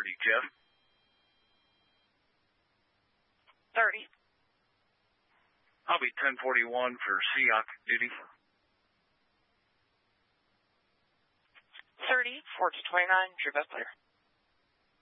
Jeff. 30. I'll be 1041 for SEOC duty. 30, 4 to 29, true best player.